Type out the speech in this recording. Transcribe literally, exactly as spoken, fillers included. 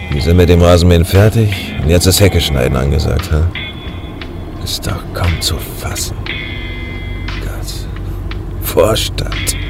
Wir sind mit dem Rasenmähen fertig und jetzt ist Hecke-Schneiden angesagt, hä? Ist doch kaum zu fassen. Gott. Vorstadt.